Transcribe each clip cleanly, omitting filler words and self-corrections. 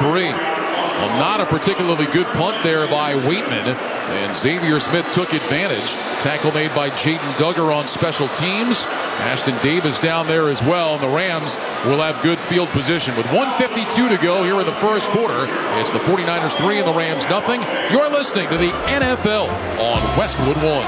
3. Well, not a particularly good punt there by Waitman, and Xavier Smith took advantage. Tackle made by Jaden Duggar on special teams. Ashton Davis down there as well, and the Rams will have good field position. With 1:52 to go here in the first quarter, it's the 49ers 3 and the Rams nothing. You're listening to the NFL on Westwood One.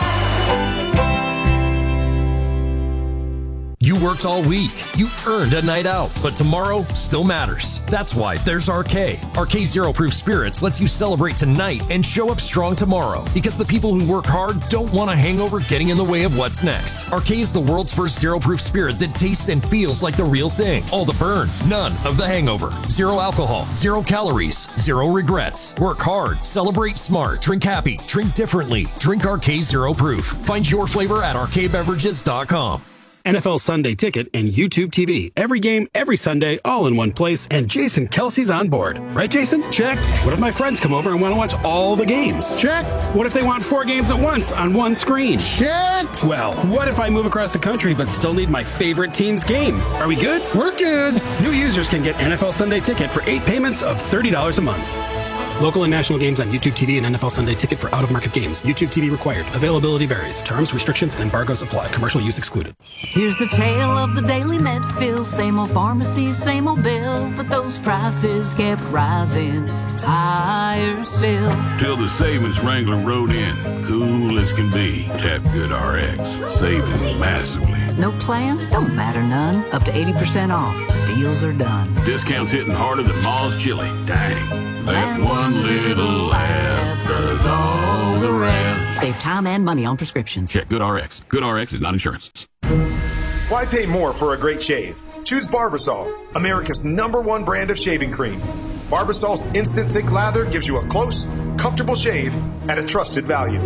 You worked all week. You earned a night out, but tomorrow still matters. That's why there's RK. RK Zero Proof Spirits lets you celebrate tonight and show up strong tomorrow, because the people who work hard don't want a hangover getting in the way of what's next. RK is the world's first zero proof spirit that tastes and feels like the real thing. All the burn, none of the hangover. Zero alcohol, 0 calories, 0 regrets. Work hard, celebrate smart, drink happy, drink differently. Drink RK Zero Proof. Find your flavor at rkbeverages.com. NFL Sunday Ticket and YouTube TV. Every game, every Sunday, all in one place, and Jason Kelsey's on board. Right, Jason? Check. What if my friends come over and want to watch all the games? Check. What if they want 4 games at once on one screen? Check. Well, what if I move across the country but still need my favorite team's game? Are we good? We're good. New users can get NFL Sunday Ticket for 8 payments of $30 a month. Local and national games on YouTube TV and NFL Sunday Ticket for out-of-market games. YouTube TV required. Availability varies. Terms, restrictions, and embargoes apply. Commercial use excluded. Here's the tale of the daily med fill. Same old pharmacy, same old bill. But those prices kept rising higher still. Till the savings Wrangler rode in. Cool as can be. Tap GoodRx. Saving massively. No plan? Don't matter none. Up to 80% off. Deals are done. Discounts hitting harder than Ma's chili. Dang. That one little app does all the rest. Save time and money on prescriptions. Check GoodRx. GoodRx is not insurance. Why pay more for a great shave? Choose Barbasol, America's #1 brand of shaving cream. Barbasol's instant thick lather gives you a close, comfortable shave at a trusted value.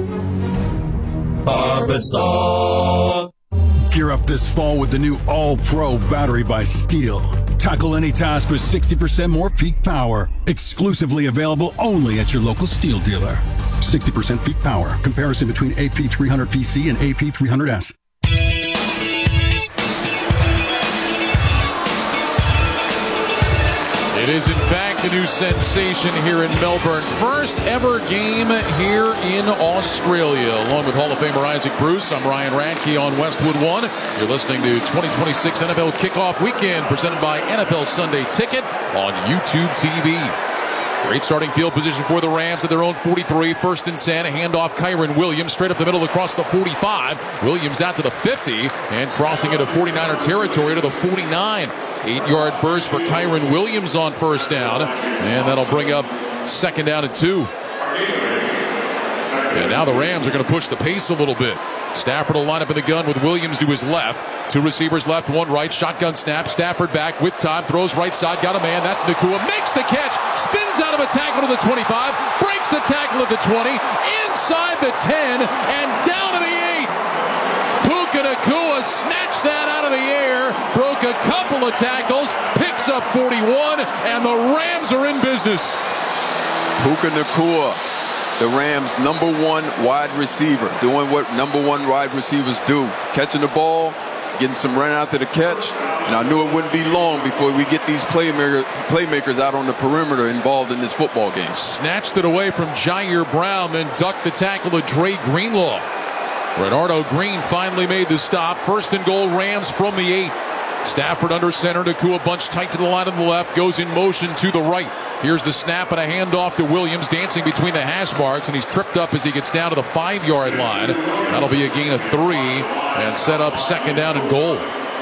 Barbasol. Gear up this fall with the new All-Pro battery by Steel. Tackle any task with 60% more peak power. Exclusively available only at your local Steel dealer. 60% peak power. Comparison between AP300PC and AP300S. It is, in fact, a new sensation here in Melbourne. First ever game here in Australia. Along with Hall of Famer Isaac Bruce, I'm Ryan Radke on Westwood One. You're listening to 2026 NFL Kickoff Weekend, presented by NFL Sunday Ticket on YouTube TV. Great starting field position for the Rams at their own 43. 1st and 10. A handoff, Kyren Williams straight up the middle across the 45. Williams out to the 50 and crossing into 49er territory to the 49. 8-yard burst for Kyren Williams on 1st down. And that'll bring up 2nd down and 2. And now the Rams are going to push the pace a little bit. Stafford will line up in the gun with Williams to his left. 2 receivers left, 1 right. Shotgun snap. Stafford back with time. Throws right side. Got a man. That's Nacua. Makes the catch. Spins out of a tackle to the 25. Breaks a tackle at the 20. Inside the 10. And down to the 8. Puka Nacua snatched that out of the air. Broke a couple of tackles. Picks up 41. And the Rams are in business. Puka Nacua, the Rams' #1 wide receiver, doing what #1 wide receivers do. Catching the ball, getting some run after the catch. And I knew it wouldn't be long before we get these playmakers out on the perimeter involved in this football game. Snatched it away from Jair Brown, then ducked the tackle of Dre Greenlaw. Renardo Green finally made the stop. 1st and goal, Rams from the 8. Stafford under center. Nacua bunched tight to the line on the left. Goes in motion to the right. Here's the snap and a handoff to Williams, dancing between the hash marks, and he's tripped up as he gets down to the 5-yard line. That'll be a gain of 3 and set up 2nd down and goal.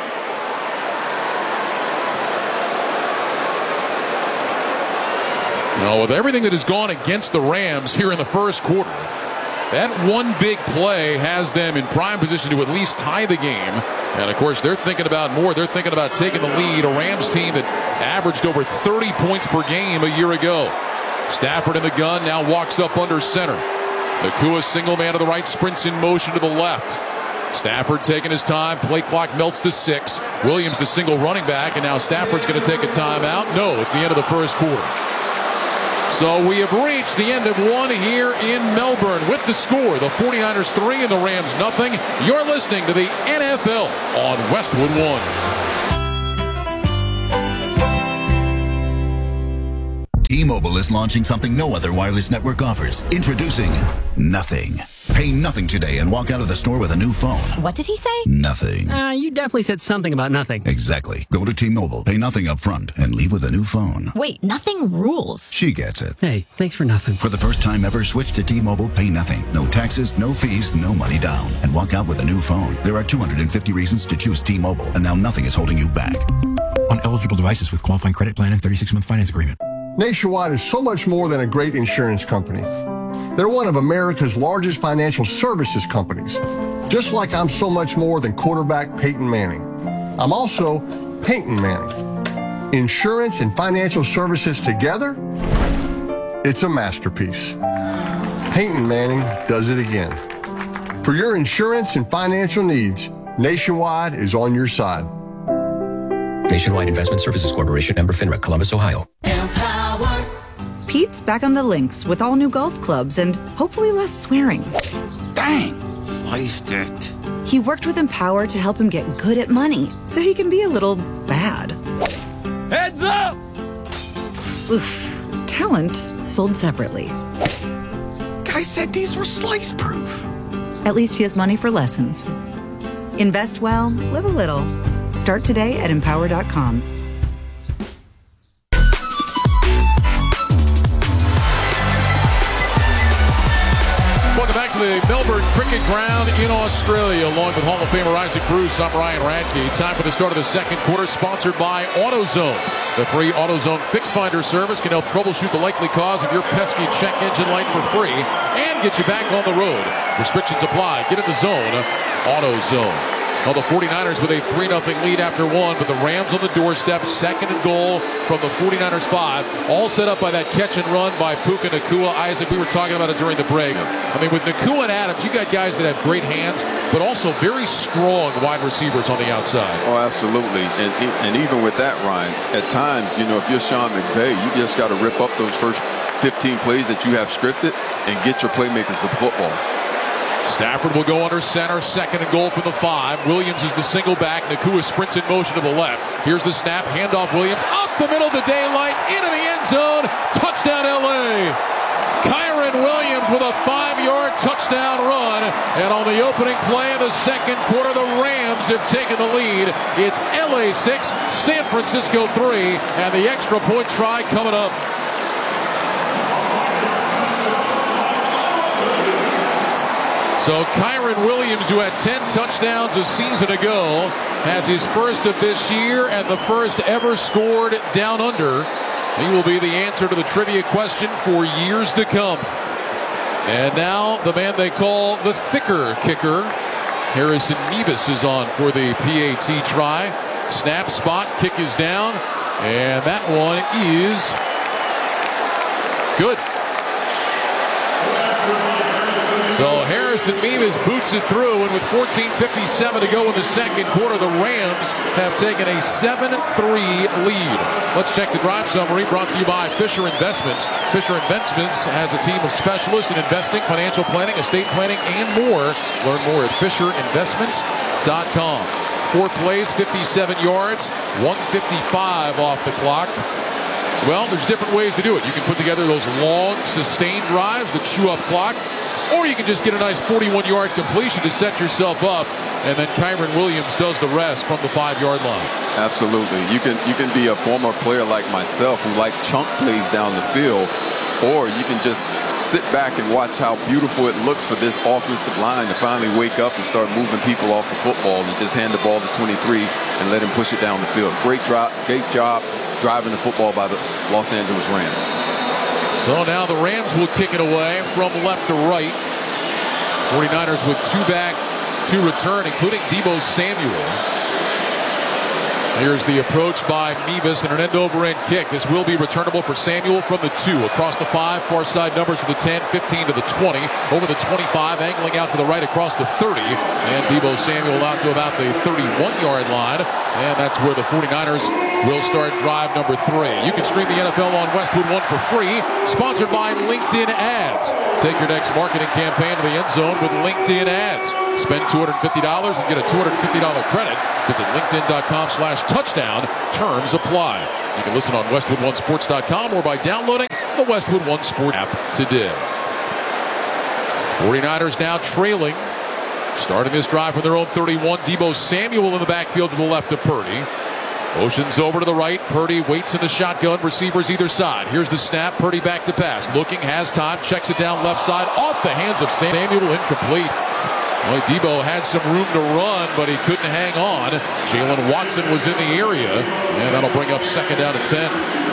Now, with everything that has gone against the Rams here in the first quarter, that one big play has them in prime position to at least tie the game. And, of course, they're thinking about more. They're thinking about taking the lead. A Rams team that averaged over 30 points per game a year ago. Stafford in the gun, now walks up under center. Nacua single man to the right, sprints in motion to the left. Stafford taking his time. Play clock melts to 6. Williams the single running back, and now Stafford's going to take a timeout. No, it's the end of the first quarter. So we have reached the end of one here in Melbourne with the score, the 49ers 3 and the Rams nothing. You're listening to the NFL on Westwood One. T-Mobile is launching something no other wireless network offers. Introducing Nothing. Pay nothing today and walk out of the store with a new phone. What did he say? Nothing. You definitely said something about nothing. Exactly. Go to T-Mobile, pay nothing up front, and leave with a new phone. Wait, nothing rules. She gets it. Hey, thanks for nothing. For the first time ever, switch to T-Mobile, pay nothing. No taxes, no fees, no money down. And walk out with a new phone. There are 250 reasons to choose T-Mobile, and now nothing is holding you back. On eligible devices with qualifying credit plan and 36-month finance agreement. Nationwide is so much more than a great insurance company. They're one of America's largest financial services companies, just like I'm so much more than quarterback Peyton Manning. I'm also Peyton Manning. Insurance and financial services together, it's a masterpiece. Peyton Manning does it again. For your insurance and financial needs, Nationwide is on your side. Nationwide Investment Services Corporation, member FINRA, Columbus, Ohio. Empower. Pete's back on the links with all new golf clubs and hopefully less swearing. Dang, sliced it. He worked with Empower to help him get good at money so he can be a little bad. Heads up! Oof. Talent sold separately. Guy said these were slice proof. At least he has money for lessons. Invest well, live a little. Start today at empower.com. Welcome back to the Melbourne Cricket Ground in Australia. Along with Hall of Famer Isaac Bruce, I'm Ryan Radke. Time for the start of the second quarter, sponsored by AutoZone. The free AutoZone Fix Finder service can help troubleshoot the likely cause of your pesky check engine light for free and get you back on the road. Restrictions apply. Get in the zone. AutoZone. Well, the 49ers with a 3-0 lead after one, but the Rams on the doorstep, second and goal from the 49ers 5, all set up by that catch and run by Puka Nacua. Isaac, we were talking about it during the break. I mean, with Nacua and Adams, you got guys that have great hands, but also very strong wide receivers on the outside. Oh, absolutely. And even with that, Ryan, at times, you know, if you're Sean McVay, you just got to rip up those first 15 plays that you have scripted and get your playmakers the football. Stafford will go under center, second and goal from the 5. Williams is the single back. Nacua sprints in motion to the left. Here's the snap, handoff Williams, up the middle of the daylight, into the end zone, touchdown LA. Kyren Williams with a 5-yard touchdown run. And on the opening play of the second quarter, the Rams have taken the lead. It's LA 6, San Francisco 3, and the extra point try coming up. So Kyren Williams, who had 10 touchdowns a season ago, has his first of this year and the first ever scored down under. He will be the answer to the trivia question for years to come. And now the man they call the thicker kicker, Harrison Mevis, is on for the PAT try. Snap, spot, kick is down, and that one is good. So Harrison Mevis boots it through, and with 14:57 to go in the second quarter, the Rams have taken a 7-3 lead. Let's check the drive summary, brought to you by Fisher Investments. Fisher Investments has a team of specialists in investing, financial planning, estate planning, and more. Learn more at FisherInvestments.com. 4 plays, 57 yards, 155 off the clock. Well, there's different ways to do it. You can put together those long, sustained drives that chew up clock, or you can just get a nice 41-yard completion to set yourself up, and then Kyren Williams does the rest from the 5-yard line. Absolutely. You can be a former player like myself who like chunk plays down the field, or you can just sit back and watch how beautiful it looks for this offensive line to finally wake up and start moving people off the football and just hand the ball to 23 and let him push it down the field. Great job driving the football by the Los Angeles Rams. So now the Rams will kick it away from left to right. 49ers with 2 back, 2 return, including Deebo Samuel. Here's the approach by Mevis and an end-over-end kick. This will be returnable for Samuel from the 2. Across the 5, far side numbers to the 10, 15 to the 20. Over the 25, angling out to the right across the 30. And Deebo Samuel out to about the 31-yard line. And that's where the 49ers will start drive number 3. You can stream the NFL on Westwood One for free. Sponsored by LinkedIn Ads. Take your next marketing campaign to the end zone with LinkedIn Ads. Spend $250 and get a $250 credit. Visit LinkedIn.com/touchdown. Terms apply. You can listen on WestwoodOneSports.com or by downloading the Westwood One Sport app today. 49ers now trailing. Starting this drive from their own 31. Deebo Samuel in the backfield to the left of Purdy. Motions over to the right. Purdy waits in the shotgun. Receivers either side. Here's the snap. Purdy back to pass. Looking, has time. Checks it down left side. Off the hands of Samuel. Incomplete. Well, Deebo had some room to run, but he couldn't hang on. Jalen Watson was in the area. And that'll bring up second down to 10.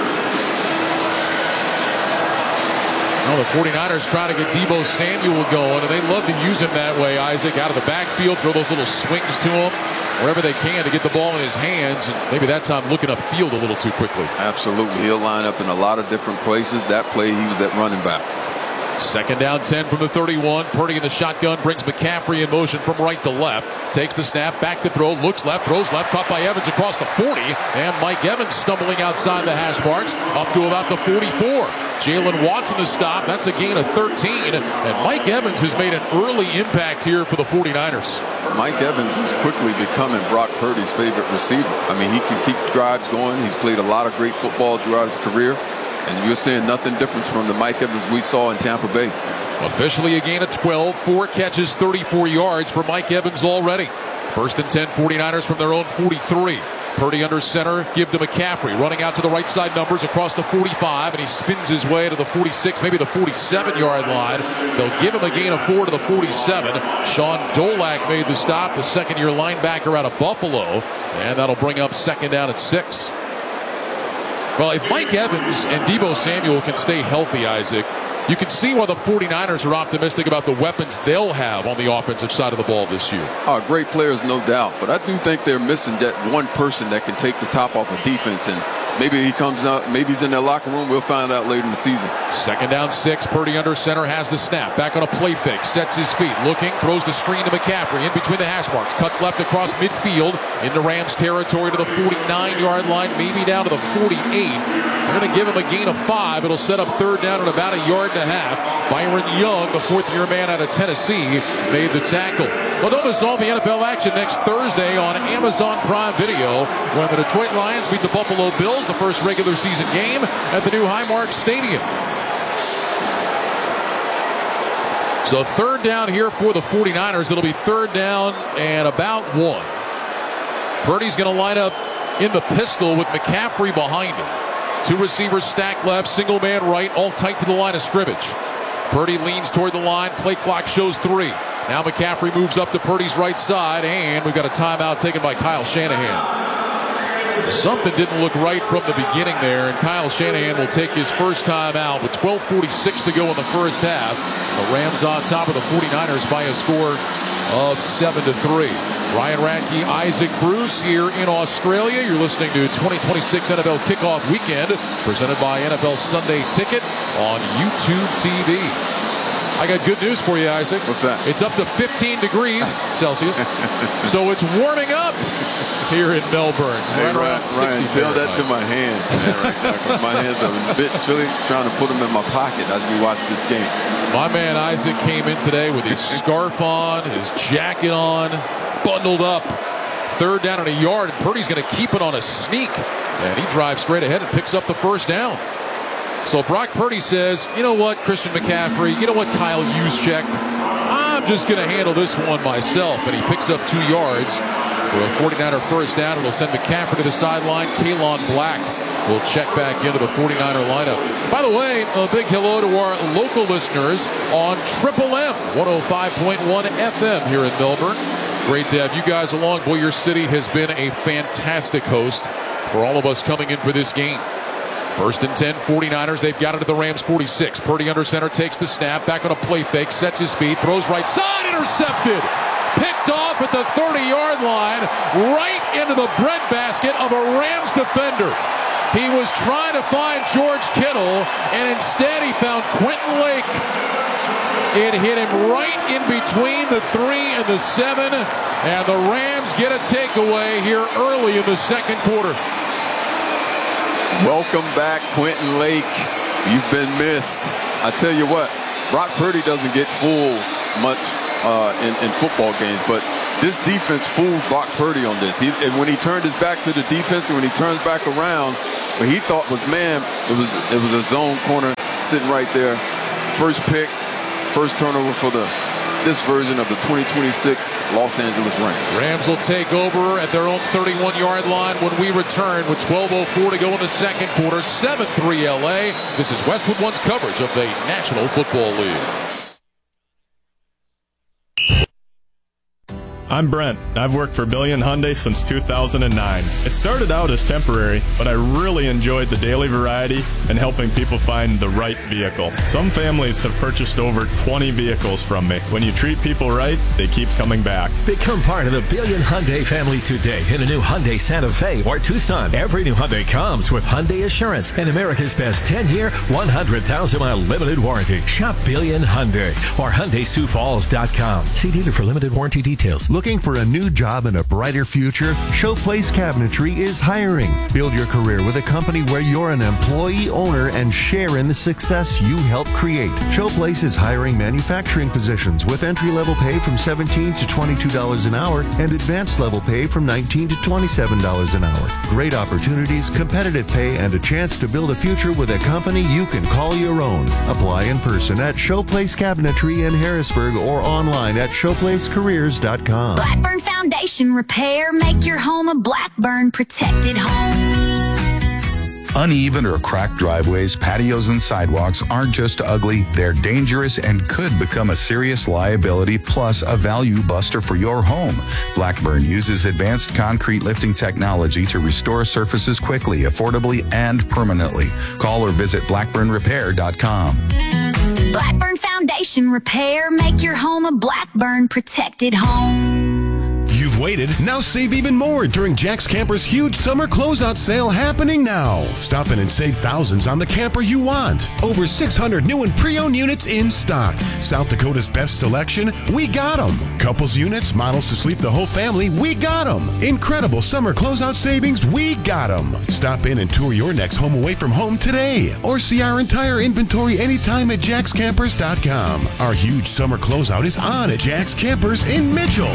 Well, the 49ers try to get Deebo Samuel going, and they love to use him that way, Isaac, out of the backfield, throw those little swings to him wherever they can to get the ball in his hands, and maybe that time looking upfield a little too quickly. Absolutely. He'll line up in a lot of different places. That play, he was that running back. Second down 10 from the 31. Purdy in the shotgun brings McCaffrey in motion from right to left. Takes the snap, back to throw, looks left, throws left, caught by Evans across the 40. And Mike Evans stumbling outside the hash marks up to about the 44. Jalen Watson the stop. That's a gain of 13. And Mike Evans has made an early impact here for the 49ers. Mike Evans is quickly becoming Brock Purdy's favorite receiver. I mean, he can keep drives going. He's played a lot of great football throughout his career. And you're seeing nothing different from the Mike Evans we saw in Tampa Bay. Officially a gain of 12, 4 catches, 34 yards for Mike Evans already. First and 10, 49ers from their own 43. Purdy under center, give to McCaffrey, running out to the right side numbers across the 45, and he spins his way to the 46, maybe the 47-yard line. They'll give him a gain of 4 to the 47. Sean Dolak made the stop, the second-year linebacker out of Buffalo, and that'll bring up second down at 6. Well, if Mike Evans and Deebo Samuel can stay healthy, Isaac, you can see why the 49ers are optimistic about the weapons they'll have on the offensive side of the ball this year. Oh, great players, no doubt. But I do think they're missing that one person that can take the top off of defense. And maybe he comes out, maybe he's in their locker room. We'll find out later in the season. Second down 6. Purdy under center has the snap. Back on a play fake. Sets his feet. Looking. Throws the screen to McCaffrey. In between the hash marks. Cuts left across midfield. Into Rams territory to the 49-yard line. Maybe down to the 48. They're going to give him a gain of 5. It'll set up third down at about 1.5 yards. Byron Young, the fourth-year man out of Tennessee, made the tackle. Well, don't miss all the NFL action next Thursday on Amazon Prime Video when the Detroit Lions beat the Buffalo Bills, the first regular season game at the new Highmark Stadium. So third down here for the 49ers. It'll be third down and about 1. Purdy's going to line up in the pistol with McCaffrey behind him. 2 receivers stacked left, single man right, all tight to the line of scrimmage. Purdy leans toward the line. Play clock shows 3. Now McCaffrey moves up to Purdy's right side, and we've got a timeout taken by Kyle Shanahan. Something didn't look right from the beginning there, and Kyle Shanahan will take his first time out with 12:46 to go in the first half. The Rams on top of the 49ers by a score of 7-3. Ryan Radke, Isaac Bruce here in Australia. You're listening to 2026 NFL Kickoff Weekend, presented by NFL Sunday Ticket on YouTube TV. I got good news for you, Isaac. What's that? It's up to 15 degrees Celsius, so it's warming up here in Melbourne. Hey, Ryan, tell that to my hands, man, right now. My hands are a bit chilly, trying to put them in my pocket as we watch this game. My man Isaac came in today with his scarf on, his jacket on, bundled up. Third down and 1 yard, and Purdy's going to keep it on a sneak. And he drives straight ahead and picks up the first down. So Brock Purdy says, you know what, Christian McCaffrey, you know what, Kyle Juszczyk, I'm just going to handle this one myself. And he picks up 2 yards for a 49er first down. It'll send McCaffrey to the sideline. Kalon Black will check back into the 49er lineup. By the way, a big hello to our local listeners on Triple M 105.1 FM here in Melbourne. Great to have you guys along. Boyer City has been a fantastic host for all of us coming in for this game. First and 10, 49ers. They've got it at the Rams 46. Purdy under center, takes the snap, back on a play fake, sets his feet, throws right side, intercepted. Picked off at the 30-yard line, right into the breadbasket of a Rams defender. He was trying to find George Kittle, and instead he found Quentin Lake. It hit him right in between the 3 and the 7, and the Rams get a takeaway here early in the second quarter. Welcome back, Quentin Lake. You've been missed. I tell you what, Brock Purdy doesn't get fooled much in football games, but this defense fooled Brock Purdy on this. And when he turned his back to the defense, and when he turns back around, what he thought was man, it was a zone corner sitting right there. First pick, first turnover for this version of the 2026 Los Angeles Rams. Rams will take over at their own 31-yard line when we return with 12:04 to go in the second quarter. 7-3 LA. This is Westwood One's coverage of the National Football League. I'm Brent. I've worked for Billion Hyundai since 2009. It started out as temporary, but I really enjoyed the daily variety and helping people find the right vehicle. Some families have purchased over 20 vehicles from me. When you treat people right, they keep coming back. Become part of the Billion Hyundai family today in a new Hyundai Santa Fe or Tucson. Every new Hyundai comes with Hyundai Assurance and America's best 10-year, 100,000-mile limited warranty. Shop Billion Hyundai or HyundaiSiouxFalls.com. See dealer for limited warranty details. Looking for a new job and a brighter future? Showplace Cabinetry is hiring. Build your career with a company where you're an employee owner and share in the success you help create. Showplace is hiring manufacturing positions with entry-level pay from $17 to $22 an hour and advanced level pay from $19 to $27 an hour. Great opportunities, competitive pay, and a chance to build a future with a company you can call your own. Apply in person at Showplace Cabinetry in Harrisburg or online at showplacecareers.com. Blackburn Foundation Repair. Make your home a Blackburn protected home. Uneven or cracked driveways, patios, and sidewalks aren't just ugly, they're dangerous and could become a serious liability plus a value buster for your home. Blackburn uses advanced concrete lifting technology to restore surfaces quickly, affordably, and permanently. Call or visit blackburnrepair.com. Blackburn Foundation Repair. Make your home a Blackburn protected home. You've waited, now save even more during Jack's Camper's huge summer closeout sale happening now. Stop in and save thousands on the camper you want. Over 600 new and pre-owned units in stock. South Dakota's best selection, we got them. Couples units, models to sleep the whole family, we got them. Incredible summer closeout savings, we got them. Stop in and tour your next home away from home today. Or see our entire inventory anytime at jackscampers.com. Our huge summer closeout is on at Jack's Campers in Mitchell.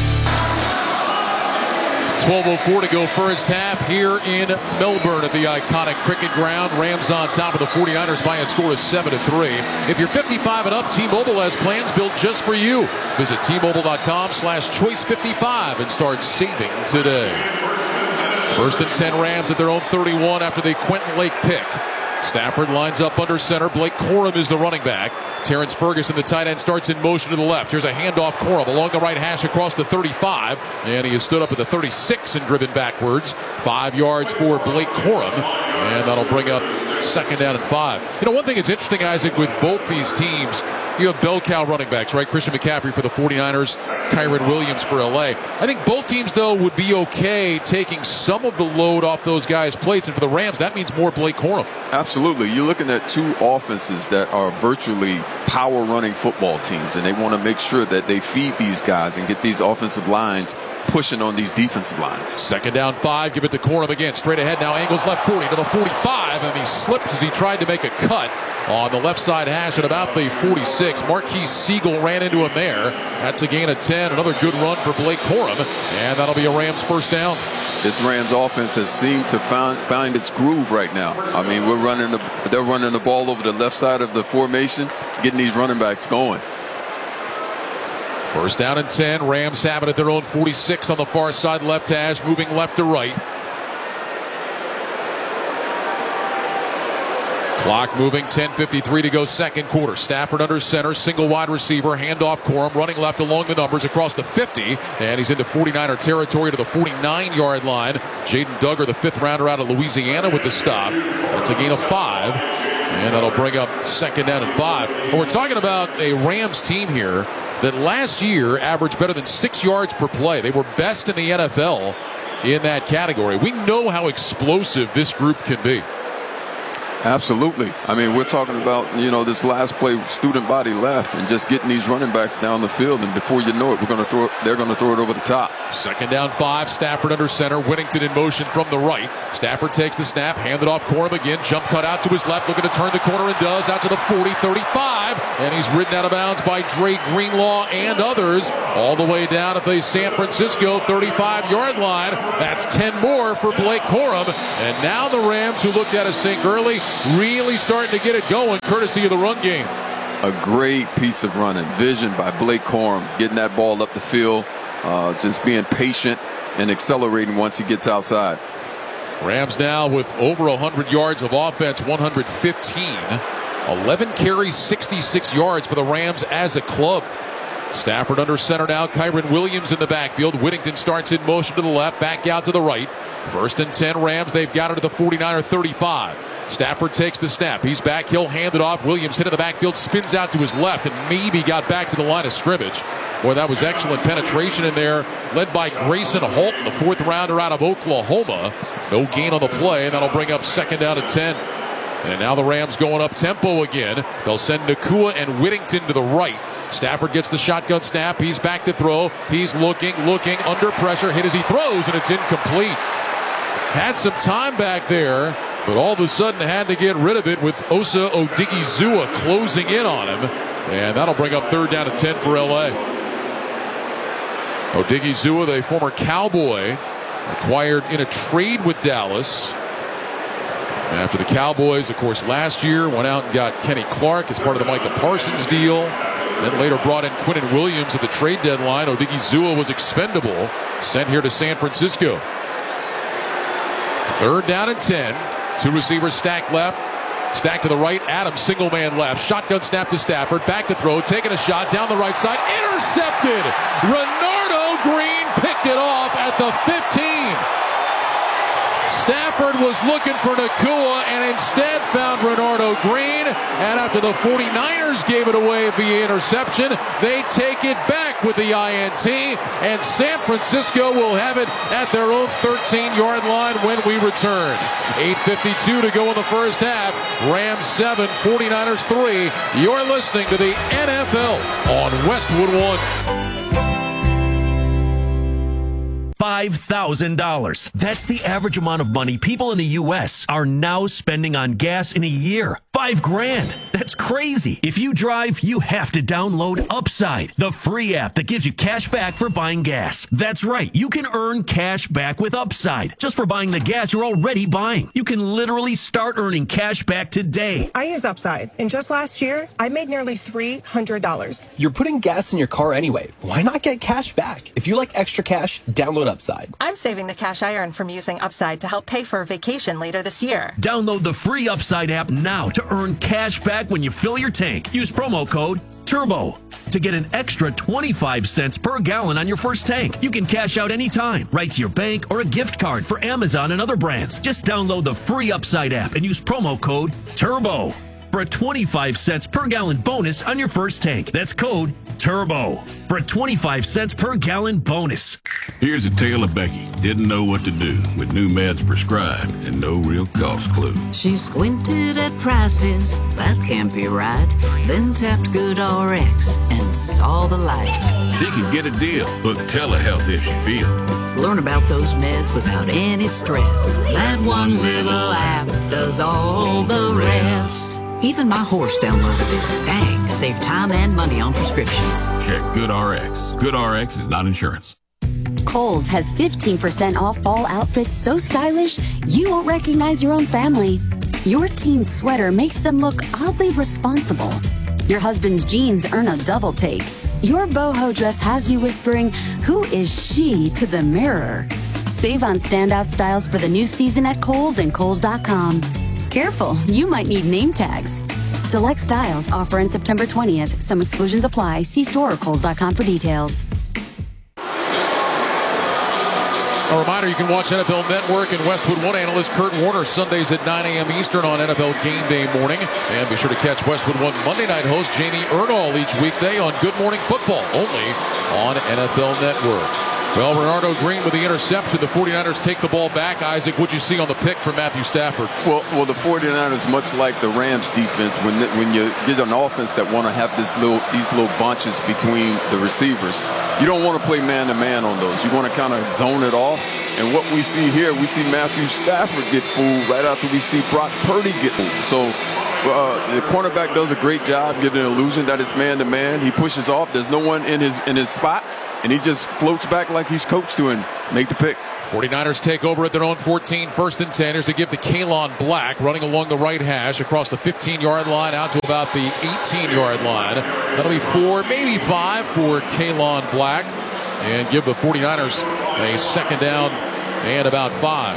12:04 to go first half here in Melbourne at the iconic Cricket Ground. Rams on top of the 49ers by a score of 7-3. If you're 55 and up, T-Mobile has plans built just for you. Visit T-Mobile.com/choice55 and start saving today. First and 10 Rams at their own 31 after the Quentin Lake pick. Stafford lines up under center. Blake Corum is the running back. Terrence Ferguson, the tight end, starts in motion to the left. Here's a handoff. Corum along the right hash across the 35. And he is stood up at the 36 and driven backwards. 5 yards for Blake Corum. And that'll bring up second down and 5. You know, one thing that's interesting, Isaac, with both these teams, you have bell cow running backs, right? Christian McCaffrey for the 49ers, Kyren Williams for LA. I think both teams, though, would be okay taking some of the load off those guys' plates. And for the Rams, that means more Blake Corum. Absolutely. You're looking at two offenses that are virtually power running football teams, and they want to make sure that they feed these guys and get these offensive lines pushing on these defensive lines. Second down 5, give it to Corum again. Straight ahead now, angles left 40 to the 45, and he slipped as he tried to make a cut on the left side hash at about the 46. Marquise Siegel ran into him there. That's a gain of 10. Another good run for Blake Corum, and that'll be a Rams first down. This Rams offense has seemed to find its groove right now. I mean, they're running the ball over the left side of the formation, getting these running backs going. First down and 10. Rams have it at their own 46 on the far side left hash, moving left to right. Clock moving, 10:53 to go second quarter. Stafford under center, single wide receiver, handoff Corum, running left along the numbers across the 50, and he's into 49er territory to the 49-yard line. Jaden Duggar, the 5th rounder out of Louisiana with the stop. That's a gain of 5, and that'll bring up second down and 5. And we're talking about a Rams team here that last year averaged better than 6 yards per play. They were best in the NFL in that category. We know how explosive this group can be. Absolutely. I mean, we're talking about, this last play, student body left, and just getting these running backs down the field, and before you know it, they're going to throw it over the top. 2nd down 5, Stafford under center, Whittington in motion from the right. Stafford takes the snap, handed off Corum again, jump cut out to his left, looking to turn the corner and does, out to the 40, 35, and he's ridden out of bounds by Dre Greenlaw and others, all the way down at the San Francisco 35-yard line. That's 10 more for Blake Corum, and now the Rams, who looked at us St. Gurley, really starting to get it going, courtesy of the run game. A great piece of running. Vision by Blake Corum, getting that ball up the field, just being patient and accelerating once he gets outside. Rams now with over 100 yards of offense, 115. 11 carries, 66 yards for the Rams as a club. Stafford under center now. Kyren Williams in the backfield. Whittington starts in motion to the left, back out to the right. 1st and 10 Rams. They've got it to the 49 or 35. Stafford takes the snap. He's back. He'll hand it off. Williams hit in the backfield, spins out to his left, and maybe got back to the line of scrimmage. Boy, that was excellent penetration in there, led by Grayson Halton, the 4th rounder out of Oklahoma. No gain on the play, and that'll bring up 2nd down and 10. And now the Rams going up tempo again. They'll send Nacua and Whittington to the right. Stafford gets the shotgun snap. He's back to throw. He's looking, under pressure. Hit as he throws, and it's incomplete. Had some time back there, but all of a sudden had to get rid of it with Osa Odigizua closing in on him. And that'll bring up 3rd down and 10 for L.A. Odigizua, the former Cowboy, acquired in a trade with Dallas. After the Cowboys, of course, last year went out and got Kenny Clark as part of the Micah Parsons deal. Then later brought in Quinnen Williams at the trade deadline. Odigizua was expendable, sent here to San Francisco. 3rd down and 10. 2 receivers stacked left. Stacked to the right. Adams single man left. Shotgun snap to Stafford. Back to throw. Taking a shot down the right side. Intercepted. Renardo Green picked it off at the 15. Stafford was looking for Nacua and instead found Renardo Green. And after the 49ers gave it away via interception, they take it back with the INT. And San Francisco will have it at their own 13-yard line when we return. 8:52 to go in the first half. Rams 7, 49ers 3. You're listening to the NFL on Westwood One. $5,000. That's the average amount of money people in the U.S. are now spending on gas in a year. $5,000. That's crazy. If you drive, you have to download Upside, the free app that gives you cash back for buying gas. That's right. You can earn cash back with Upside just for buying the gas you're already buying. You can literally start earning cash back today. I use Upside, and just last year, I made nearly $300. You're putting gas in your car anyway. Why not get cash back? If you like extra cash, download Upside. I'm saving the cash I earn from using Upside to help pay for a vacation later this year. Download the free Upside app now to earn cash back when you fill your tank. Use promo code TURBO to get an extra 25 cents per gallon on your first tank. You can cash out anytime, right to your bank or a gift card for Amazon and other brands. Just download the free Upside app and use promo code TURBO for a 25 cents per gallon bonus on your first tank. That's code TURBO for a 25 cents per gallon bonus. Here's a tale of Becky. Didn't know what to do with new meds prescribed and no real cost clue. She squinted at prices, that can't be right. Then tapped GoodRx and saw the light. She could get a deal, book telehealth if she feels. Learn about those meds without any stress. That one little app does all the rest. Even my horse downloaded it. Dang, save time and money on prescriptions. Check GoodRx. GoodRx is not insurance. Kohl's has 15% off fall outfits so stylish you won't recognize your own family. Your teen's sweater makes them look oddly responsible. Your husband's jeans earn a double take. Your boho dress has you whispering, "Who is she?" to the mirror. Save on standout styles for the new season at Kohl's and Kohls.com. Careful, you might need name tags. Select styles offer in September 20th. Some exclusions apply. See store or Kohls.com for details. A reminder, you can watch NFL Network and Westwood One analyst Kurt Warner Sundays at 9 a.m. Eastern on NFL Game Day morning. And be sure to catch Westwood One Monday night host Jamie Erdahl each weekday on Good Morning Football, only on NFL Network. Well, Bernardo Green with the interception. The 49ers take the ball back. Isaac, what'd you see on the pick from Matthew Stafford? Well, the 49ers, much like the Rams defense, when you get an offense that want to have these little bunches between the receivers, you don't want to play man-to-man on those. You want to kind of zone it off. And what we see here, we see Matthew Stafford get fooled right after we see Brock Purdy get fooled. So the cornerback does a great job giving an illusion that it's man-to-man. He pushes off. There's no one in his spot. And he just floats back like he's coached to and make the pick. 49ers take over at their own 14, 1st and 10. Here's a give to Kalon Black, running along the right hash across the 15-yard line out to about the 18-yard line. That'll be 4, maybe 5 for Kalon Black. And give the 49ers a second down and about 5.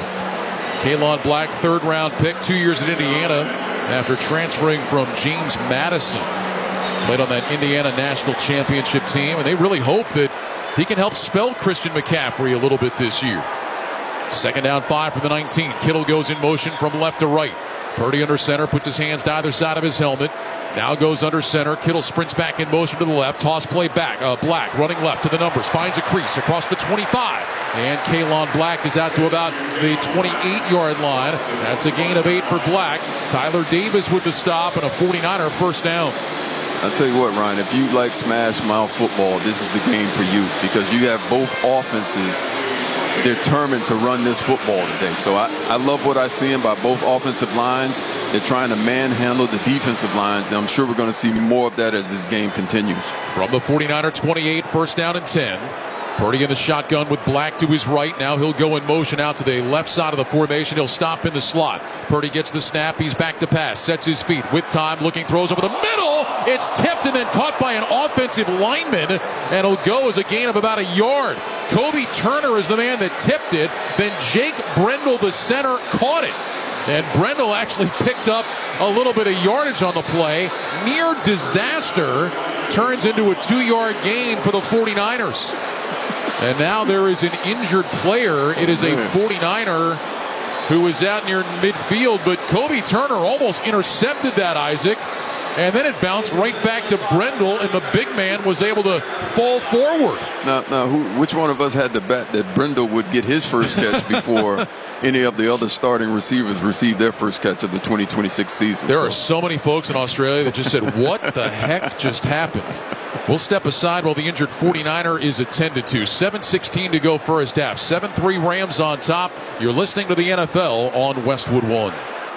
Kalon Black, 3rd-round pick, 2 years in Indiana after transferring from James Madison. Played on that Indiana National Championship team, and they really hope that he can help spell Christian McCaffrey a little bit this year. Second down 5 for the 19. Kittle goes in motion from left to right. Purdy under center, puts his hands to either side of his helmet. Now goes under center. Kittle sprints back in motion to the left. Toss play back. Black running left to the numbers. Finds a crease across the 25. And Kalon Black is out to about the 28-yard line. That's a gain of 8 for Black. Tyler Davis with the stop and a 49er first down. I'll tell you what, Ryan, if you like smash mouth football, this is the game for you because you have both offenses determined to run this football today. So I love what I see by both offensive lines. They're trying to manhandle the defensive lines, and I'm sure we're going to see more of that as this game continues. From the 49er 28, 1st down and 10. Purdy in the shotgun with Black to his right. Now he'll go in motion out to the left side of the formation. He'll stop in the slot. Purdy gets the snap. He's back to pass. Sets his feet with time. Looking, throws over the middle. It's tipped and then caught by an offensive lineman. And it'll go as a gain of about a yard. Kobe Turner is the man that tipped it. Then Jake Brendel, the center, caught it. And Brendel actually picked up a little bit of yardage on the play. Near disaster turns into a 2-yard gain for the 49ers. And now there is an injured player. It is a 49er who is out near midfield, but Kobe Turner almost intercepted that, Isaac. And then it bounced right back to Brendel, and the big man was able to fall forward. Now, which one of us had to bet that Brendel would get his first catch before any of the other starting receivers received their first catch of the 2026 season? There are so many folks in Australia that just said, what the heck just happened? We'll step aside while the injured 49er is attended to. 7:16 to go first half. 7-3 Rams on top. You're listening to the NFL on Westwood One.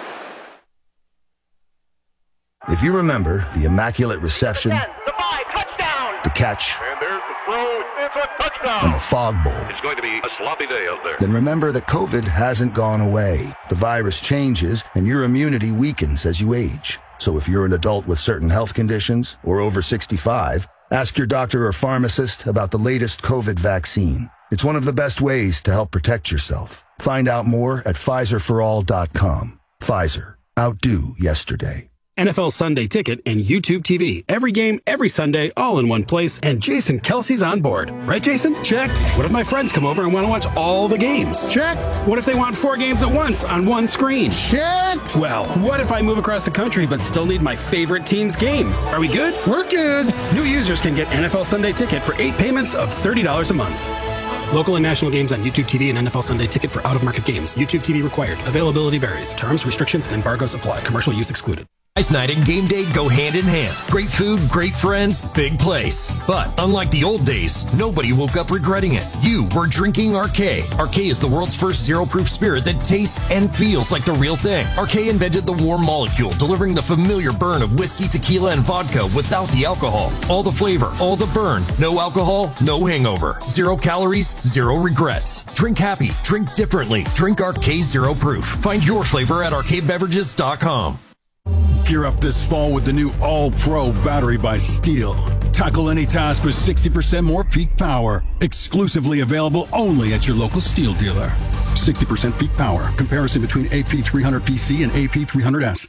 If you remember the immaculate reception, the catch, and there's the throw. It's a touchdown. and the fog bowl, It's going to be a sloppy day out there. then remember that COVID hasn't gone away. The virus changes and your immunity weakens as you age. So if you're an adult with certain health conditions or over 65, ask your doctor or pharmacist about the latest COVID vaccine. It's one of the best ways to help protect yourself. Find out more at PfizerForAll.com. Pfizer. Outdo yesterday. NFL Sunday Ticket and YouTube TV. Every game, every Sunday, all in one place, and Jason Kelsey's on board. Right, Jason? Check. What if my friends come over and want to watch all the games? Check. What if they want 4 games at once on one screen? Check. Well, what if I move across the country but still need my favorite team's game? Are we good? We're good. New users can get NFL Sunday Ticket for 8 payments of $30 a month. Local and national games on YouTube TV and NFL Sunday Ticket for out-of-market games. YouTube TV required. Availability varies. Terms, restrictions, and embargoes apply. Commercial use excluded. Ice night and game day go hand in hand. Great food, great friends, big place. But unlike the old days, nobody woke up regretting it. You were drinking Arcade. Arcade is the world's first zero-proof spirit that tastes and feels like the real thing. Arcade invented the warm molecule, delivering the familiar burn of whiskey, tequila, and vodka without the alcohol. All the flavor, all the burn. No alcohol, no hangover. 0 calories, 0 regrets. Drink happy, drink differently. Drink Arcade Zero Proof. Find your flavor at arcadebeverages.com. Gear up this fall with the new All-Pro battery by Steel. Tackle any task with 60% more peak power. Exclusively available only at your local Steel dealer. 60% peak power. Comparison between AP300PC and AP300S.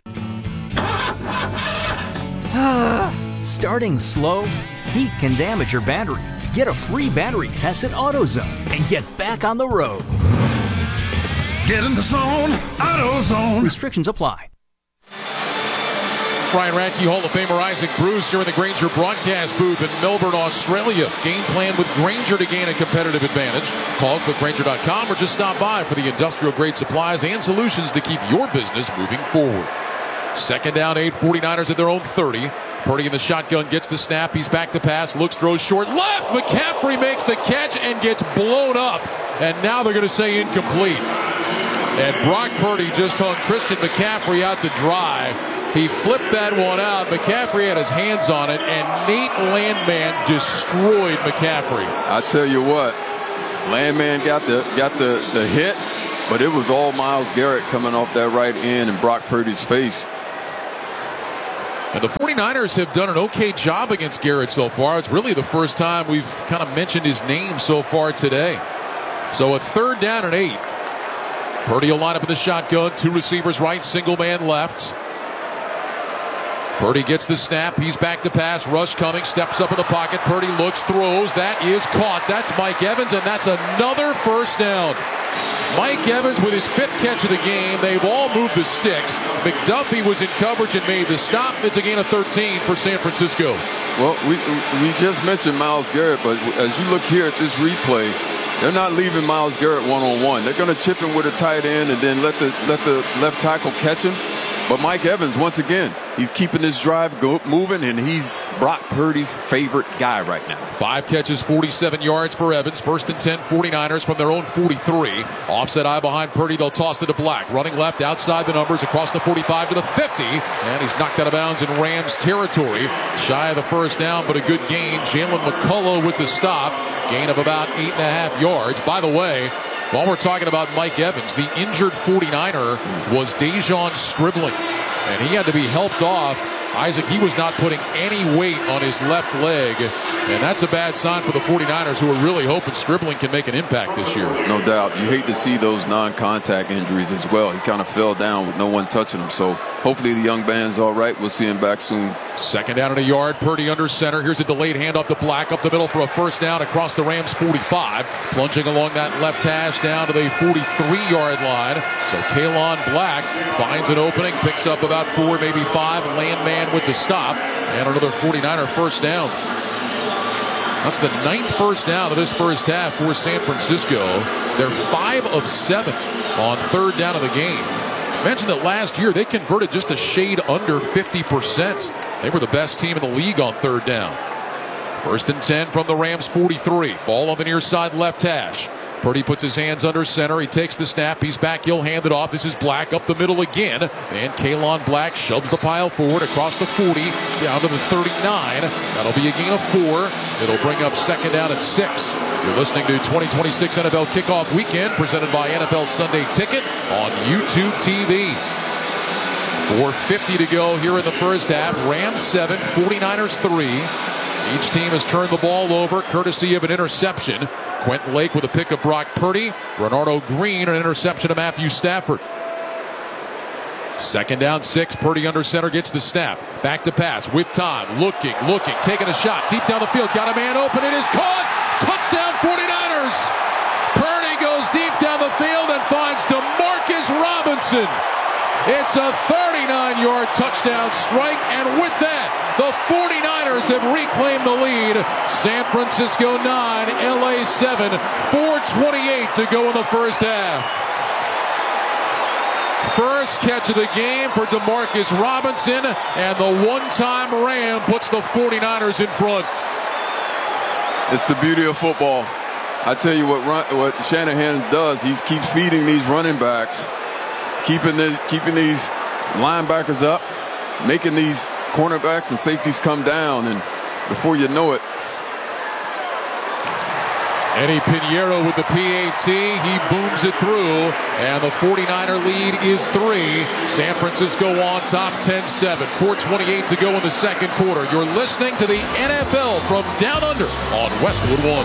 Starting slow? Heat can damage your battery. Get a free battery test at AutoZone and get back on the road. Get in the zone, AutoZone. Restrictions apply. Brian Radke, Hall of Famer Isaac Bruce here in the Grainger broadcast booth in Melbourne, Australia. Game plan with Grainger to gain a competitive advantage. Call clickgrainger.com or just stop by for the industrial-grade supplies and solutions to keep your business moving forward. Second down, 8, 49ers at their own 30. Purdy in the shotgun gets the snap. He's back to pass. Looks, throws short left. McCaffrey makes the catch and gets blown up. And now they're going to say incomplete. And Brock Purdy just hung Christian McCaffrey out to dry. He flipped that one out. McCaffrey had his hands on it, and Nate Landman destroyed McCaffrey. I tell you what, Landman got the hit, but it was all Myles Garrett coming off that right end in Brock Purdy's face. And the 49ers have done an okay job against Garrett so far. It's really the first time we've kind of mentioned his name so far today. So a third down and 8. Purdy will line up in the shotgun. 2 receivers right, single man left. Purdy gets the snap. He's back to pass. Rush coming. Steps up in the pocket. Purdy looks, throws. That is caught. That's Mike Evans, and that's another first down. Mike Evans with his 5th catch of the game. They've all moved the sticks. McDuffie was in coverage and made the stop. It's a gain of 13 for San Francisco. Well, we just mentioned Myles Garrett, but as you look here at this replay, they're not leaving Myles Garrett one-on-one. They're going to chip him with a tight end and then let the left tackle catch him. But Mike Evans, once again, he's keeping this drive moving, and he's Brock Purdy's favorite guy right now. 5 catches, 47 yards for Evans. First and 10, 49ers from their own 43. Offset eye behind Purdy. They'll toss it to Black. Running left outside the numbers across the 45 to the 50. And he's knocked out of bounds in Rams territory. Shy of the first down, but a good gain. Jalen McCullough with the stop. Gain of about 8.5 yards. By the way, while we're talking about Mike Evans, the injured 49er was Dejon Scribbling, and he had to be helped off. Isaac, he was not putting any weight on his left leg, and that's a bad sign for the 49ers, who are really hoping Scribbling can make an impact this year. No doubt. You hate to see those non-contact injuries as well. He kind of fell down with no one touching him, so hopefully the young man's all right. We'll see him back soon. Second down and a yard. Purdy under center. Here's a delayed handoff to Black up the middle for a first down across the Rams 45. Plunging along that left hash down to the 43-yard line. So Kalon Black finds an opening, picks up about 4, maybe 5. Landman with the stop. And another 49er first down. That's the 9th first down of this first half for San Francisco. They're 5 of 7 on third down of the game. Mentioned that last year they converted just a shade under 50%. They were the best team in the league on third down. First and 10 from the Rams 43. Ball on the near side left hash. Purdy puts his hands under center. He takes the snap. He's back. He'll hand it off. This is Black up the middle again. And Kalon Black shoves the pile forward across the 40 down to the 39. That'll be a gain of 4. It'll bring up second down at 6. You're listening to 2026 NFL Kickoff Weekend presented by NFL Sunday Ticket on YouTube TV. 4:50 to go here in the first half. Rams 7, 49ers 3. Each team has turned the ball over courtesy of an interception. Quentin Lake with a pick of Brock Purdy. Renardo Green, an interception of Matthew Stafford. Second down 6. Purdy under center gets the snap. Back to pass with time. Looking, taking a shot. Deep down the field. Got a man open. It is caught. Touchdown 49ers. Purdy goes deep down the field and finds DeMarcus Robinson. It's a 39-yard touchdown strike, and with that, the 49ers have reclaimed the lead. San Francisco 9, LA 7, 4:28 to go in the first half. First catch of the game for DeMarcus Robinson, and the one-time Ram puts the 49ers in front. It's the beauty of football. I tell you what Shanahan does, he keeps feeding these running backs, keeping these linebackers up, making these cornerbacks and safeties come down, and before you know it. Eddie Pinheiro with the PAT. He booms it through, and the 49er lead is 3. San Francisco on top 10-7. 4:28 to go in the second quarter. You're listening to the NFL from Down Under on Westwood One.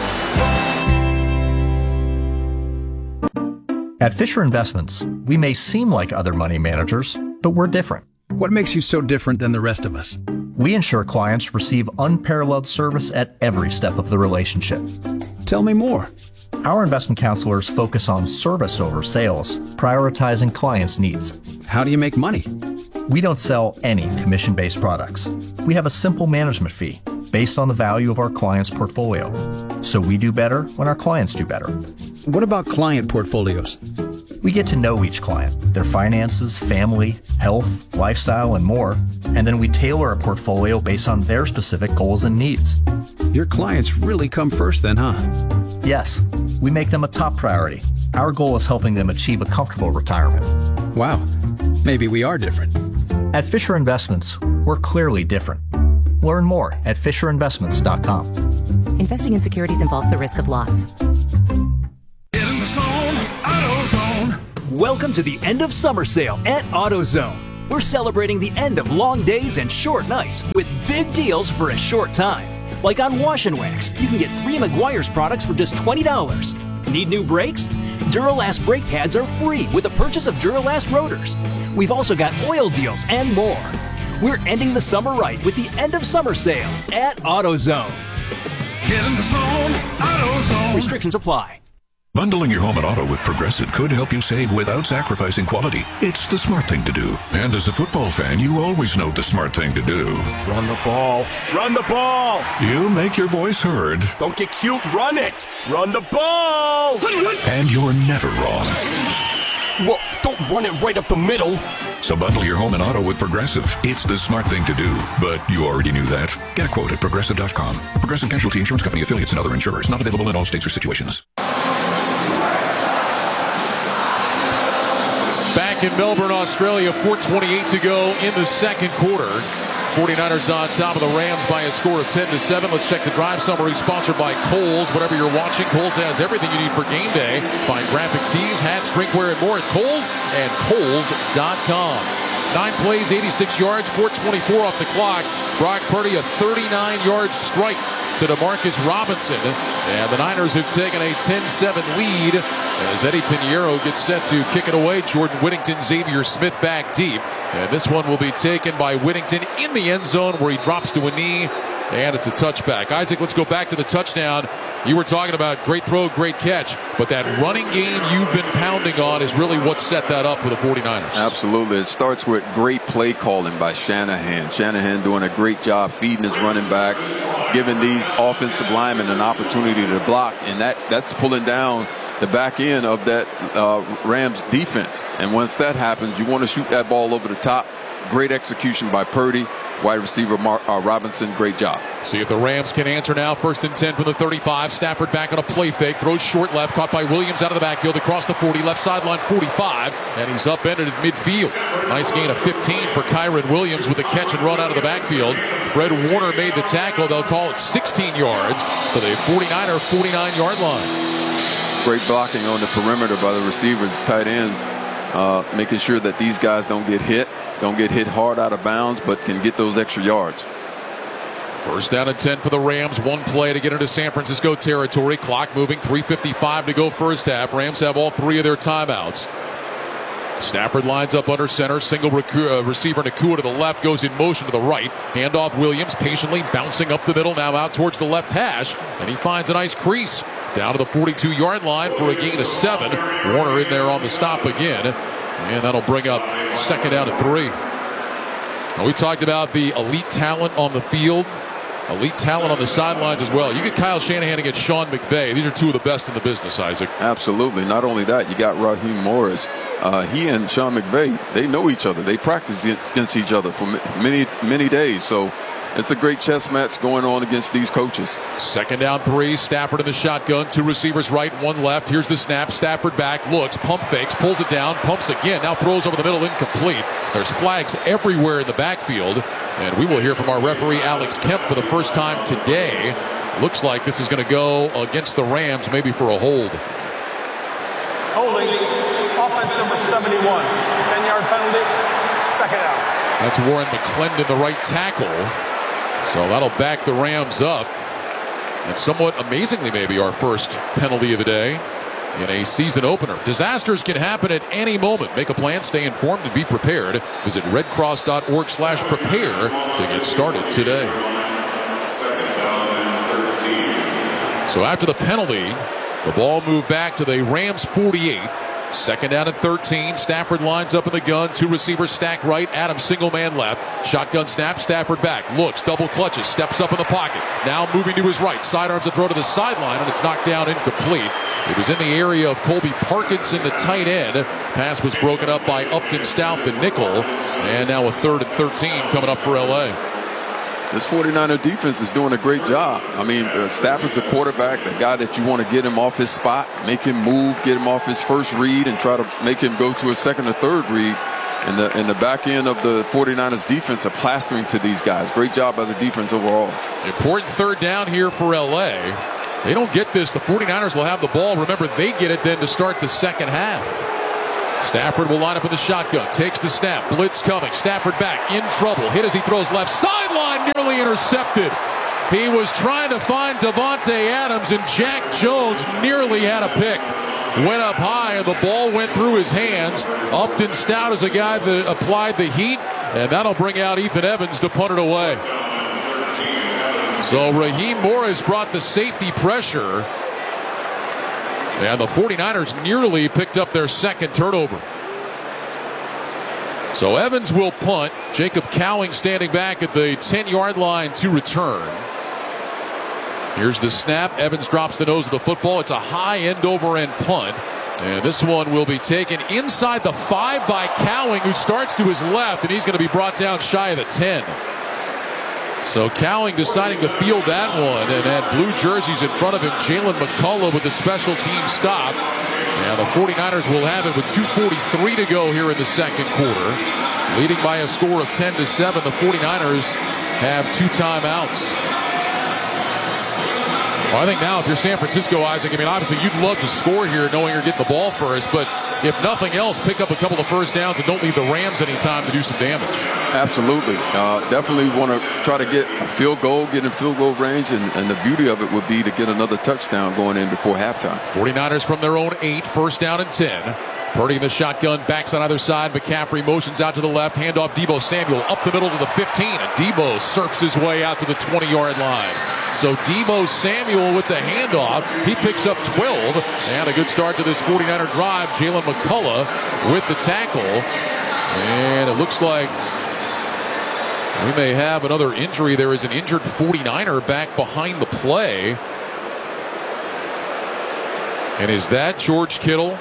At Fisher Investments, we may seem like other money managers, but we're different. What makes you so different than the rest of us? We ensure clients receive unparalleled service at every step of the relationship. Tell me more. Our investment counselors focus on service over sales, prioritizing clients' needs. How do you make money? We don't sell any commission-based products. We have a simple management fee based on the value of our client's portfolio. So we do better when our clients do better. What about client portfolios? We get to know each client, their finances, family, health, lifestyle, and more, and then we tailor a portfolio based on their specific goals and needs. Your clients really come first then, huh? Yes, we make them a top priority. Our goal is helping them achieve a comfortable retirement. Wow, maybe we are different. At Fisher Investments, we're clearly different. Learn more at FisherInvestments.com. Investing in securities involves the risk of loss. Welcome to the end of summer sale at AutoZone. We're celebrating the end of long days and short nights with big deals for a short time. Like on Wash and Wax, you can get 3 Meguiar's products for just $20. Need new brakes? Duralast brake pads are free with the purchase of Duralast rotors. We've also got oil deals and more. We're ending the summer right with the end of summer sale at AutoZone. Get in the zone, AutoZone. Restrictions apply. Bundling your home and auto with Progressive could help you save without sacrificing quality. It's the smart thing to do. And as a football fan, you always know the smart thing to do. Run the ball. Run the ball. You make your voice heard. Don't get cute. Run it. Run the ball. And you're never wrong. Well, don't run it right up the middle. So bundle your home and auto with Progressive. It's the smart thing to do. But you already knew that. Get a quote at Progressive.com. Progressive Casualty Insurance Company affiliates and other insurers. Not available in all states or situations. Back in Melbourne, Australia, 4:28 to go in the second quarter. 49ers on top of the Rams by a score of 10-7. Let's check the drive summary sponsored by Kohl's. Whatever you're watching, Kohl's has everything you need for game day. Find graphic tees, hats, drinkware, and more at Kohl's and Kohl's.com. 9 plays, 86 yards, 4:24 off the clock. Brock Purdy, a 39-yard strike to DeMarcus Robinson. And the Niners have taken a 10-7 lead as Eddie Pinheiro gets set to kick it away. Jordan Whittington, Xavier Smith back deep. And this one will be taken by Whittington in the end zone where he drops to a knee. And it's a touchback. Isaac, let's go back to the touchdown. You were talking about great throw, great catch, but that running game you've been pounding on is really what set that up for the 49ers. Absolutely. It starts with great play calling by Shanahan. Shanahan doing a great job feeding his running backs, giving these offensive linemen an opportunity to block, and that's pulling down the back end of that Rams defense. And once that happens, you want to shoot that ball over the top. Great execution by Purdy. Wide receiver Robinson, great job. See if the Rams can answer now. 1st and 10 from the 35. Stafford back on a play fake. Throws short left. Caught by Williams out of the backfield across the 40. Left sideline 45. And he's upended at midfield. Nice gain of 15 for Kyron Williams with a catch and run out of the backfield. Fred Warner made the tackle. They'll call it 16 yards to the 49er 49-yard line. Great blocking on the perimeter by the receivers, tight ends, making sure that these guys don't get hit hard out of bounds, but can get those extra yards. 1st down and 10 for the Rams. One play to get into San Francisco territory. Clock moving. 3:55 to go first half. Rams have all 3 of their timeouts. Stafford lines up under center. Single receiver Nacua to the left. Goes in motion to the right. Handoff Williams patiently bouncing up the middle. Now out towards the left hash. And he finds a nice crease. Down to the 42-yard line for a gain of 7. Warner in there on the stop again. And that'll bring up 2nd down and 3. Now, we talked about the elite talent on the field. Elite talent on the sidelines as well. You get Kyle Shanahan against Sean McVay. These are 2 of the best in the business, Isaac. Absolutely. Not only that, you got Raheem Morris. He and Sean McVay, they know each other. They practice against each other for many days. So it's a great chess match going on against these coaches. 2nd down 3. Stafford in the shotgun. 2 receivers right, 1 left. Here's the snap. Stafford back, looks, pump fakes, pulls it down, pumps again. Now throws over the middle, incomplete. There's flags everywhere in the backfield. And we will hear from our referee, Alex Kemp, for the first time today. Looks like this is going to go against the Rams, maybe for a hold. Holding, offense number 71. 10-yard penalty, 2nd out. That's Warren McClendon, the right tackle. So that'll back the Rams up. And somewhat amazingly, maybe our first penalty of the day in a season opener. Disasters can happen at any moment. Make a plan, stay informed, and be prepared. Visit redcross.org/prepare to get started today. So after the penalty, the ball moved back to the Rams 48. Second down and 13. Stafford lines up in the gun. 2 receivers stack right. Adams single man left. Shotgun snap. Stafford back. Looks. Double clutches. Steps up in the pocket. Now moving to his right. Sidearms a throw to the sideline, and it's knocked down incomplete. It was in the area of Colby Parkinson, the tight end. Pass was broken up by Upton Stout, the nickel. And now a 3rd and 13 coming up for L.A. This 49er defense is doing a great job. I mean, Stafford's a quarterback, the guy that you want to get him off his spot, make him move, get him off his first read, and try to make him go to a second or third read. And the back end of the 49ers defense are plastering to these guys. Great job by the defense overall. Important 3rd down here for L.A. They don't get this. The 49ers will have the ball. Remember, they get it then to start the second half. Stafford will line up in the shotgun. Takes the snap. Blitz coming. Stafford back. In trouble. Hit as he throws left sideline. Nearly intercepted. He was trying to find Davante Adams, and Jack Jones nearly had a pick. Went up high, and the ball went through his hands. Upton Stout is a guy that applied the heat, and that'll bring out Ethan Evans to punt it away. So Raheem Morris brought the safety pressure. And the 49ers nearly picked up their second turnover. So Evans will punt. Jacob Cowing standing back at the 10-yard line to return. Here's the snap. Evans drops the nose of the football. It's a high end-over-end punt. And this one will be taken inside the 5 by Cowing, who starts to his left, and he's going to be brought down shy of the 10. So Cowing deciding to field that one, and had blue jerseys in front of him. Jalen McCullough with the special team stop. And the 49ers will have it with 2:43 to go here in the second quarter. Leading by a score of 10-7. The 49ers have 2 timeouts. Well, I think now if you're San Francisco, Isaac, I mean, obviously you'd love to score here knowing you're getting the ball first, but if nothing else, pick up a couple of first downs and don't leave the Rams any time to do some damage. Absolutely. Definitely want to try to get a field goal, get in field goal range, and the beauty of it would be to get another touchdown going in before halftime. 49ers from their own 8, first down and 10. Purdy in the shotgun, backs on either side. McCaffrey motions out to the left. Handoff Deebo Samuel up the middle to the 15. And Deebo surfs his way out to the 20-yard line. So Deebo Samuel with the handoff. He picks up 12. And a good start to this 49er drive. Jalen McCullough with the tackle. And it looks like we may have another injury. There is an injured 49er back behind the play. And is that George Kittle?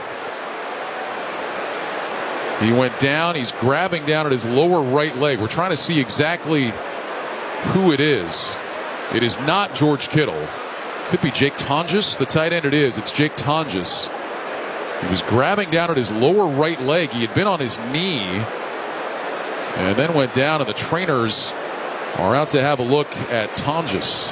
He went down. He's grabbing down at his lower right leg. We're trying to see exactly who it is. It is not George Kittle. Could be Jake Tonjes, the tight end. It is. It's Jake Tonjes. He was grabbing down at his lower right leg. He had been on his knee and then went down, and the trainers are out to have a look at Tonjes.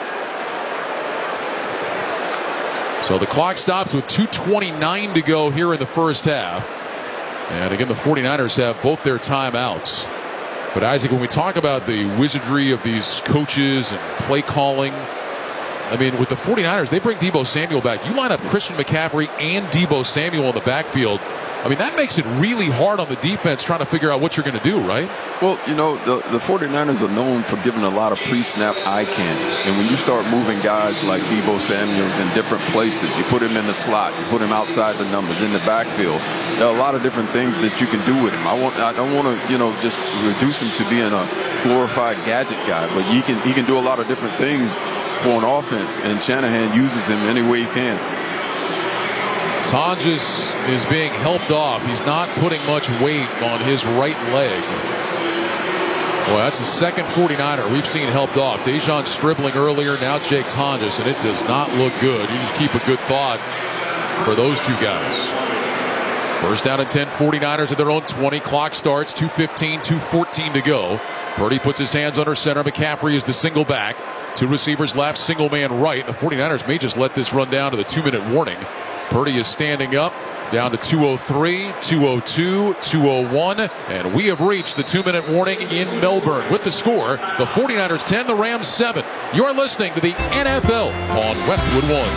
So the clock stops with 2:29 to go here in the first half. And again, the 49ers have both their timeouts. But Isaac, when we talk about the wizardry of these coaches and play calling, I mean, with the 49ers, they bring Deebo Samuel back. You line up Christian McCaffrey and Deebo Samuel in the backfield. I mean, that makes it really hard on the defense trying to figure out what you're going to do, right? Well, you know, the 49ers are known for giving a lot of pre-snap eye candy. And when you start moving guys like Deebo Samuel in different places, you put him in the slot, you put him outside the numbers, in the backfield, there are a lot of different things that you can do with him. I don't want to, just reduce him to being a glorified gadget guy, but he can do a lot of different things for an offense, and Shanahan uses him any way he can. Tonjes is being helped off. He's not putting much weight on his right leg. Boy, that's the second 49er we've seen helped off. Dejon Stribling earlier, now Jake Tonjes, and it does not look good. You just keep a good thought for those two guys. First down and 10, 49ers at their own 20. Clock starts, 2:15, 2:14 to go. Purdy puts his hands under center. McCaffrey is the single back. 2 receivers left, single man right. The 49ers may just let this run down to the 2-minute warning. Purdy is standing up, down to 2:03, 2:02, 2:01, and we have reached the 2-minute warning in Melbourne. With the score, the 49ers 10, the Rams 7. You're listening to the NFL on Westwood One.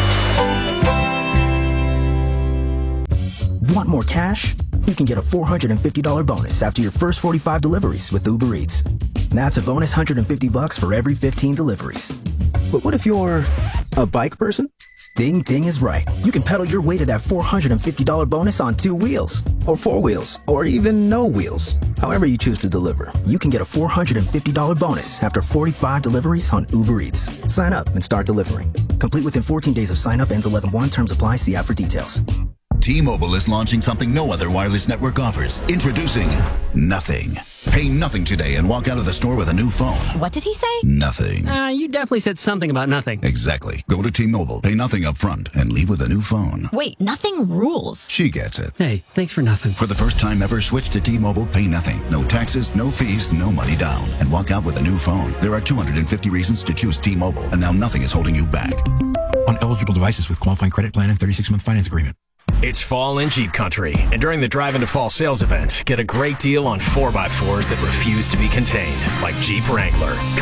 Want more cash? You can get a $450 bonus after your first 45 deliveries with Uber Eats. That's a bonus $150 for every 15 deliveries. But what if you're a bike person? Ding Ding is right. You can pedal your way to that $450 bonus on 2 wheels, or 4 wheels, or even no wheels. However you choose to deliver, you can get a $450 bonus after 45 deliveries on Uber Eats. Sign up and start delivering. Complete within 14 days of sign up, ends 11/1. Terms apply. See app for details. T-Mobile is launching something no other wireless network offers. Introducing Nothing. Pay nothing today and walk out of the store with a new phone. What did he say? Nothing. You definitely said something about nothing. Exactly. Go to T-Mobile, pay nothing up front, and leave with a new phone. Wait, nothing rules. She gets it. Hey, thanks for nothing. For the first time ever, switch to T-Mobile, pay nothing. No taxes, no fees, no money down. And walk out with a new phone. There are 250 reasons to choose T-Mobile, and now nothing is holding you back. On eligible devices with qualifying credit plan and 36-month finance agreement. It's fall in Jeep Country, and during the Drive into Fall sales event, get a great deal on 4x4s that refuse to be contained, like Jeep Wrangler.